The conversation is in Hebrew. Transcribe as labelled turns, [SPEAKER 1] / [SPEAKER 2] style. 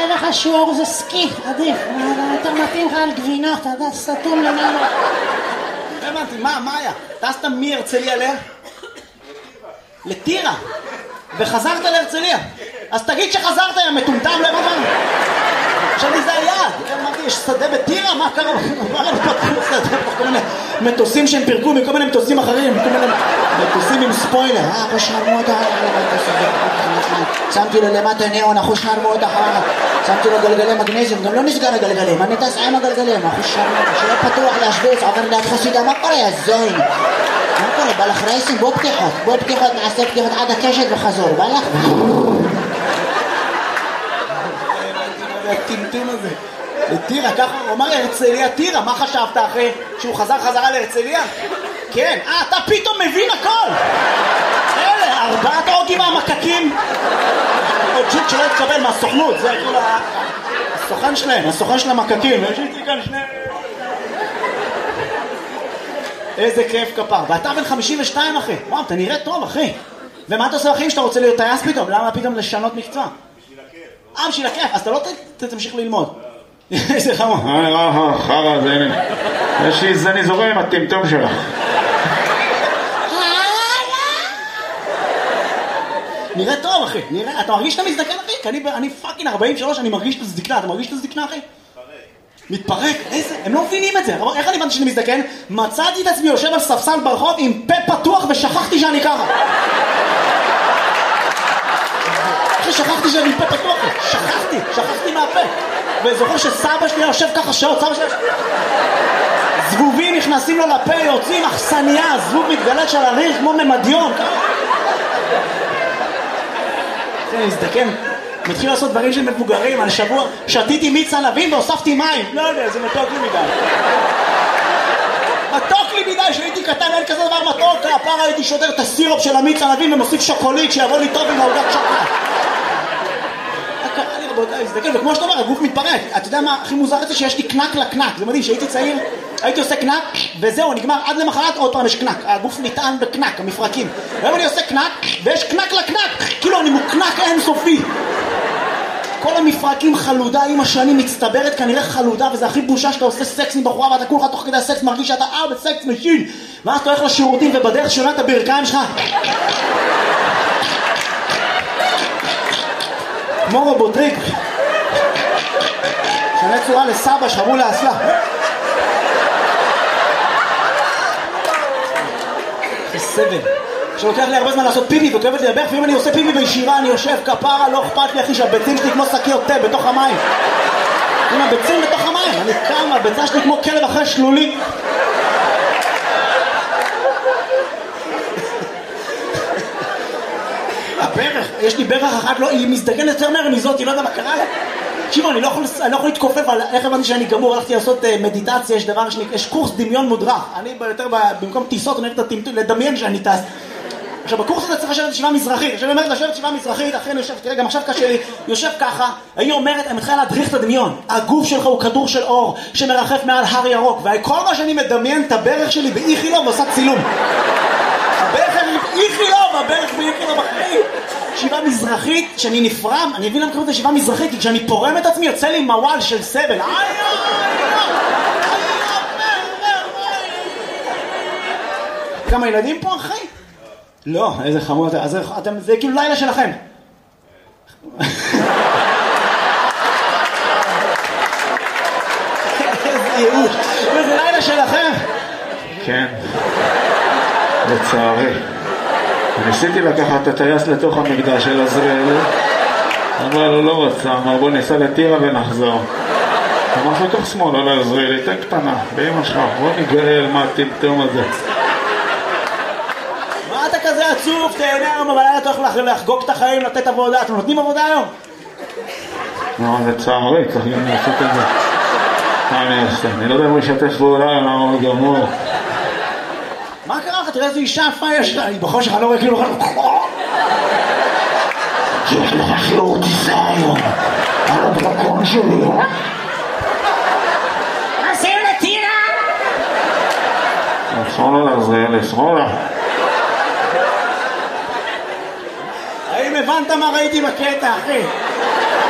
[SPEAKER 1] לך שיעור זה סקי, עדיף, יותר מתאים לך על גבינות, אתה יודע, סתום למעלה.
[SPEAKER 2] הבנתי, מה היה? טסת מהרצליה לטירה, וחזרת להרצליה. אז תגיד שחזרת, יא מטומטם, לא הבנת? חשבתי זה היעד, אמרתי, יש שדה בטירה? מה קרה? כל מיני מטוסים שהם פירקו מכל מיני מטוסים אחרים, כל מיני מטוסים עם ספוילר. אחוש נרמות, שמתי לו למטה ניאון, אחוש נרמות, שמתי לו גלגלי מגנזיום, גם לא נסגר הגלגלים, אני טס עם הגלגלים, אחוש נרמות, שלא פתוח להשוויץ, עובר ליד חסידה, מה קורה, יא זוין? מה קורה, בא לך רייסים? בוא פתיחות, נעשה פתיחות עד הקשת וחזור, בא לך? הטמטום הזה לטירה, ככה הוא אמר הרצליה טירה, מה חשבת אחרי שהוא חזרה להרצליה? כן, אתה פתאום מבין הכל. אלה, 4 הוגים מהמקקים עוד ג'וק שלא התקבל מהסוכנות, זה כאילו הסוכן של המקקים, יש איתי כאן שני... איזה כיף כפר, ואתה בן 52 אחי, וואו, אתה נראה טוב אחי. ומה אתה עושה אחים שאתה רוצה להיות טייס פתאום? למה פתאום לשנות מקצוע? בשביל הכיף, אז אתה לא תמשיך ללמוד. איזה חמור.
[SPEAKER 3] חרא, זה הנה. יש לי זני זורם עם הטמטום שלך.
[SPEAKER 2] נראה טוב אחי, אתה מרגיש שאתה מזדקן אחי? כי אני פאקינג 43, אני מרגיש את הזדקנה, אתה מרגיש את הזדקנה אחי? מתפרק, איזה, הם לא מבינים את זה. איך אני הבנתי שאני מזדקן? מצאתי את עצמי יושב על ספסל ברחוב עם פה פתוח ושכחתי שאני ככה. שכחתי שאני פה פתוח, שכחתי מהפה. וזוכר שסבא שלי יושב ככה שעות, סבא שלי זבובים נכנסים לו לפה, יוצאים אכסניה, זבוב מתגלת של הריר כמו ממדיון. אני מזדקן, מתחיל לעשות דברים של מבוגרים. על שבוע שתיתי מיץ ענבים והוספתי מים, לא יודע, זה מתוק לי מדי. מתוק לי מדי, שהייתי קטן אין כזה דבר מתוק. הפעם הייתי שודר את הסירופ של המיץ ענבים ומוסיף שוקולית שיבוא לי טוב עם העוגת שוקולד. קרה לי רבותיי, הזדקן, וכמו שאתה אומר, הגוף מתפרק. אתה יודע מה הכי מוזר את זה? שיש לי קנק לקנק. זה מדהים, שהייתי צעיר, הייתי עושה קנק וזהו, נגמר, עד למחרת עוד פעם יש קנק. הגוף נטען בקנק, המפרקים. היום אני עושה קנק ויש קנק לקנק, כאילו אני מוקנק אינסופי. כל המפרקים חלודה עם השנים מצטברת, כנראה חלודה, וזה הכי בושה שאתה עושה סקס עם בחורה ואתה כולך תוך כדי הסקס מרגיש שאתה בסקס משין, ואז אתה הולך לשירותים ובדרך שונה את הברכיים שלך כמו רובוטריק שנה צורה לסבא שחבו לאסלה. זה סבל שלוקח לי הרבה זמן לעשות פיפי וכואבת לי לברך, ואם אני עושה פיפי בישירה אני יושב כפרה, לא אכפת לי אחי שהביצים שלי כמו שקיות תה בתוך המים. עם הביצים בתוך המים, אני קם, הביצה שלי כמו כלב אחרי שלולית. הברך, יש לי ברך אחת, לא, היא מזדגנת יותר מהר מזאת, היא לא יודע מה קרה לה. תקשיבו, אני לא יכול להתכופף על איך הבנתי שאני גמור, הלכתי לעשות מדיטציה, יש דבר יש קורס דמיון מודרך. אני יותר במקום טיסות, אני הולך לדמיין שאני טס. עכשיו בקורס הזה צריך לשבת ישיבה מזרחית, עכשיו אני אומרת לשבת ישיבה מזרחית, אחרי אני יושב, תראה גם עכשיו קשה לי, יושב ככה, אני אומרת, אני מתחילה להדריך את הדמיון, הגוף שלך הוא כדור של אור שמרחף מעל הר ירוק, וכל מה שאני מדמיין את הברך שלי באיכילוב ועושה צילום. הברך באיכילוב, הברך באיכילוב אחרי. ישיבה מזרחית, שאני נפרם, אני מבין למה קוראים את ישיבה מזרחית, כי כשאני פורם את עצמי יוצא לי מוואל של סבל. כמה ילדים פה אחי? לא, איזה חמור, אז אתם, זה כאילו לילה שלכם. איזה ייאוש, זה לילה שלכם.
[SPEAKER 3] כן, לצערי. ניסיתי לקחת את הטייס לתוך המקדש של עזריאל, אבל הוא לא רצה, אמר בוא ניסע לטירה ונחזור. אמר לתוך שמאל, לא לעזריאל, תן קטנה, באמא שלך, בוא נגאל מה הטמטום הזה.
[SPEAKER 2] אתה כזה עצוב, תהנה היום, אבל אתה הולך לחגוג את החיים, לתת עבודה. אתם נותנים עבודה היום?
[SPEAKER 3] לא, זה צערי, צריך גם לעשות את זה. מה אני אעשה? אני לא יודע אם הוא ישתף פעולה, למה הוא גמור.
[SPEAKER 2] מה קרה לך? תראה איזו אישה יפה יש לה. היא בחושך, אני לא רואה כאילו...
[SPEAKER 3] יש לך חיור טיסה היום. על הדרקון שלי.
[SPEAKER 1] עושים לטירה?
[SPEAKER 3] עצרו לו לעזריאל, עצרו לו.
[SPEAKER 2] האם הבנת מה ראיתי בקטע, אחי?